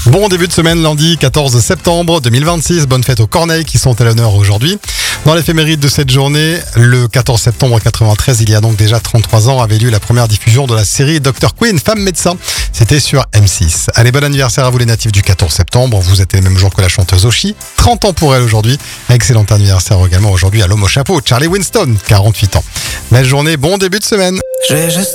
Bon début de semaine, lundi 14 septembre 2026. Bonne fête aux Corneilles qui sont à l'honneur aujourd'hui. Dans l'éphéméride de cette journée, le 14 septembre 93, il y a donc déjà 33 ans, avait lieu la première diffusion de la série Dr Queen, femme médecin. C'était sur M6. Allez, bon anniversaire à vous les natifs du 14 septembre. Vous êtes le même jour que la chanteuse Oshi. 30 ans pour elle aujourd'hui. Excellent anniversaire également aujourd'hui à l'homme au chapeau, Charlie Winston, 48 ans. Belle journée, bon début de semaine. Je vais juste